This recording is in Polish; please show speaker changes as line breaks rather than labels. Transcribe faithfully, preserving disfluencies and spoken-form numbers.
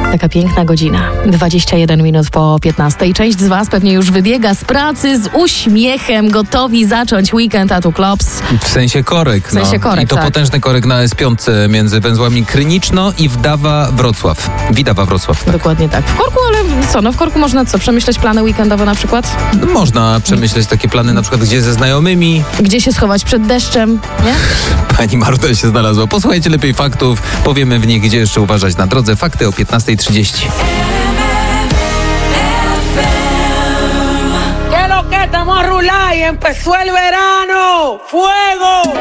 Taka piękna godzina. dwadzieścia jeden minut po piętnastej. Część z Was pewnie już wybiega z pracy z uśmiechem, gotowi zacząć weekend Tattoo Clubs.
W sensie korek.
W sensie
no.
korek,
I to
tak.
potężny korek na S pięć między węzłami Kryniczno i Wdawa Wrocław. Widawa Wrocław. Tak.
Dokładnie tak. W Korku, ale co? No w Korku można co? Przemyśleć plany weekendowe na przykład?
No, można przemyśleć takie plany na przykład gdzie ze znajomymi.
Gdzie się schować przed deszczem, nie?
Pani Marta się znalazła. Posłuchajcie lepiej faktów. Powiemy w nich, gdzie jeszcze uważać na drodze. Fakty o piętnasta trzydzieści.
¿Qué lo que estamos a rular y empezó el verano? ¡Fuego!